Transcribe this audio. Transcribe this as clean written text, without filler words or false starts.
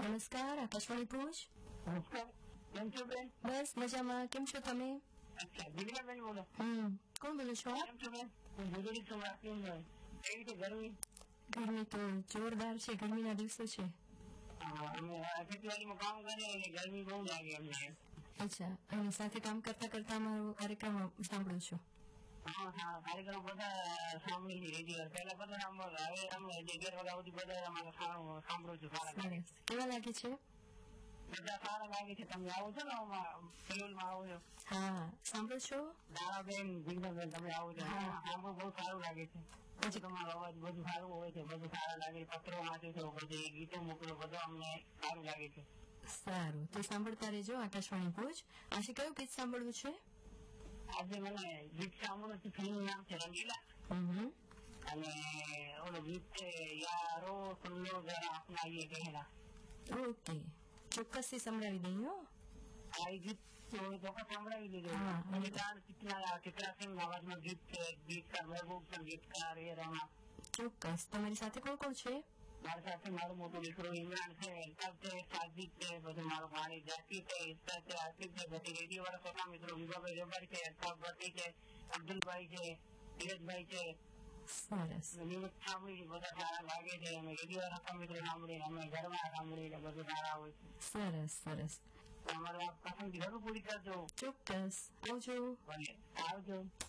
નમસ્કાર, આકાશવાણી ભુજ. કેમ છો બેન? બસ મજામાં. કેમ છો તમે? અચ્છા, દિવ્યાબેન બોલો. કોણ બોલો છો? કેમ છો બેન? હું ભુજોડી છું. કેવી રીતે ગરમી? ગરમી તો જોરદાર છે. ગરમીના દિવસો છે. અમે ખેતીવાડીમાં કામ કરીએ એટલે ગરમી બહુ લાગે અમને. અચ્છા, અને સાથે કામ કરતા કરતા અમારો કાર્યક્રમ સાંભળો છો? હા, કાર્યક્રમ બધા સાંભળી રેડિયો પહેલા બધા હવે અમે 11 વાગ્યા સુધી બધા અમારે સાંભળું છું. સરસ. કેવા લાગે છે? બધા સારા લાગે છે. તમે આવો છો ને ફિલ્મમાં આવો છો? હા, સાંભળો છો? દાણાબેન, જીગ્નાબેન, તમે આવો છો? સાંભળવું બહુ સારું લાગે છે. પછી તમારો અવાજ બધું સારું હોય છે, બધું સારા લાગે. પત્રો વાંચો છો, પછી ગીતો મોકલો, બધું અમને સારું લાગે છે. સારું, તો સાંભળતા રહેજો આકાશવાણી ભુજ. આજે કયું ગીત સાંભળવું છે? આજે મને ગીત સાંભળવું છે. ફિલ્મ નામ છે રંગીલા, અને ઓલું ગીત છે યારો સુન લો જરા આપના યે કહેના. ઓકે, ચોક્કસથી સંભળાવી દઈએ. આ ગીત ચોક્કસ સંભળાવી દીધું. ચિત્રાસિંહ અવાજમાં ગીત છે. ગીતકાર મહેબૂબ છે, ગીતકાર એ રમા. ચોક્કસ. તમારી સાથે કોણ કોણ છે? મારી સાથે મારો મોટો દીકરો ઇમરાન છે, અલ્તાફ છે, સાજીદ છે, બધું મારો ભાણી જાકી છે, ઇસ્તા છે, આસિફ છે, બધી રેડિયો વાળા સગા મિત્રો વિભાભાઈ વેપારી છે, અલ્તાફ ભટ્ટી છે, અબ્દુલભાઈ છે, ધીરજભાઈ છે. સરસ. નિયમિત સાંભળી બધા સારા લાગે છે. અમે રેડિયો વાળા મિત્રો સાંભળીને અમે ઘરમાં સાંભળીને બધું સારા હોય છે. સરસ સરસ. તમારે આ પસંદગી જરૂર પૂરી કરજો. ચોક્કસ. આવજો. ભલે આવજો.